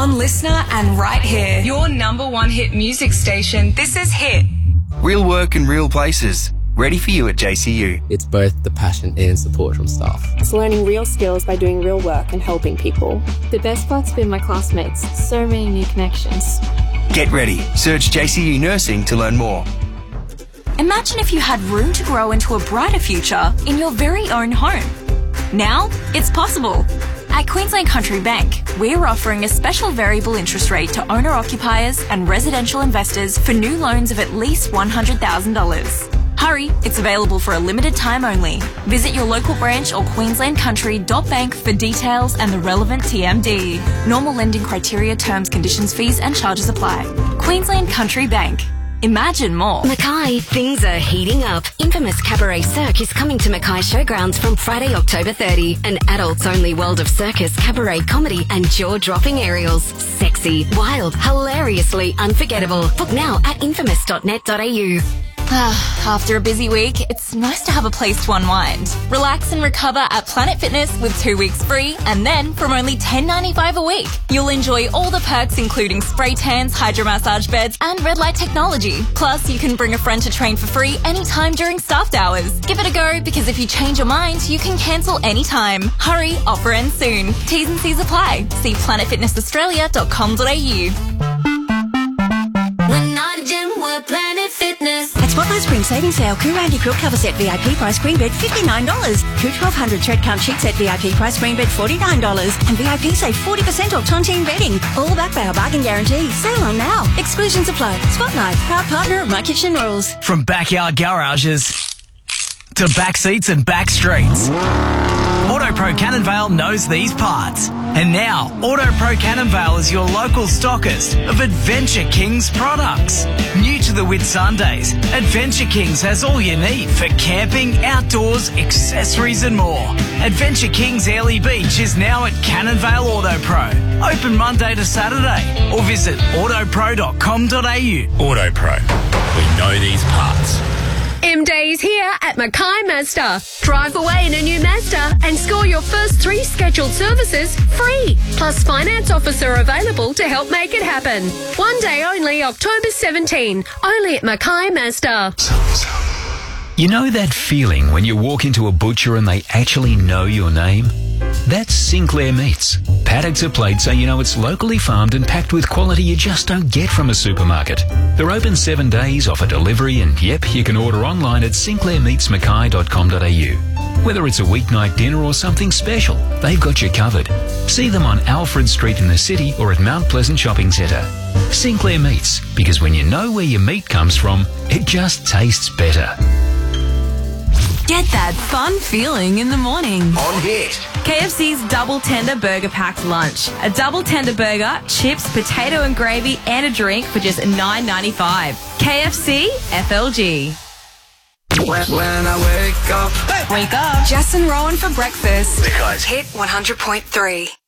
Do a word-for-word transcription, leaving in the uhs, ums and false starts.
on Listener and right here. Your number one hit music station. This is Hit. Real work in real places. Ready for you at J C U. It's both the passion and support from staff. It's learning real skills by doing real work and helping people. The best part's been my classmates. So many new connections. Get ready. Search J C U Nursing to learn more. Imagine if you had room to grow into a brighter future in your very own home. Now, it's possible. At Queensland Country Bank, we're offering a special variable interest rate to owner-occupiers and residential investors for new loans of at least one hundred thousand dollars. Hurry, it's available for a limited time only. Visit your local branch or queensland country dot bank for details and the relevant T M D. Normal lending criteria, terms, conditions, fees and charges apply. Queensland Country Bank. Imagine more. Mackay, things are heating up. Infamous Cabaret Cirque is coming to Mackay Showgrounds from Friday, October thirtieth. An adults-only world of circus, cabaret, comedy and jaw-dropping aerials. Sexy, wild, hilariously unforgettable. Book now at infamous dot net dot a u. After a busy week, it's nice to have a place to unwind. Relax and recover at Planet Fitness with two weeks free, and then from only ten dollars ninety-five a week, you'll enjoy all the perks including spray tans, hydromassage beds and red light technology. Plus, you can bring a friend to train for free anytime during staffed hours. Give it a go, because if you change your mind, you can cancel anytime. Hurry, offer ends soon. T's and C's apply. See planet fitness australia dot com dot a u. We're not a gym, we're Planet Fitness. At Spotlight Spring Savings Sale, Koo Randy Quilt Cover Set V I P price Green Bed fifty-nine dollars. Koo twelve hundred Thread Count Sheet Set V I P price Green Bed forty-nine dollars. And V I P save forty percent off Tontine Bedding. All backed by our bargain guarantee. Sale on now. Exclusions apply. Spotlight, proud partner of My Kitchen Rules. From backyard garages to back seats and back streets, AutoPro Cannonvale knows these parts. And now, AutoPro Cannonvale is your local stockist of Adventure Kings products. New to the Whitsundays, Adventure Kings has all you need for camping, outdoors, accessories and more. Adventure Kings Airlie Beach is now at Cannonvale AutoPro. Open Monday to Saturday, or visit autopro dot com dot a u. AutoPro, we know these parts. M-Day is here at Mackay Mazda. Drive away in a new Mazda and score your first three scheduled services free. Plus finance officer available to help make it happen. One day only, October seventeenth. Only at Mackay Mazda. You know that feeling when you walk into a butcher and they actually know your name? That's Sinclair Meats. Paddocks are played so you know it's locally farmed and packed with quality you just don't get from a supermarket. They're open seven days, offer delivery, and yep, you can order online at sinclair meats mackay dot com dot a u. Whether it's a weeknight dinner or something special, they've got you covered. See them on Alfred Street in the city or at Mount Pleasant Shopping Centre. Sinclair Meats, because when you know where your meat comes from, it just tastes better. Get that fun feeling in the morning. On Hit. K F C's Double Tender Burger Packed Lunch. A double tender burger, chips, potato and gravy and a drink for just nine ninety-five. K F C F L G. When, when I wake up. Wake up. Jess and Rowan for breakfast. Because Hit one hundred point three.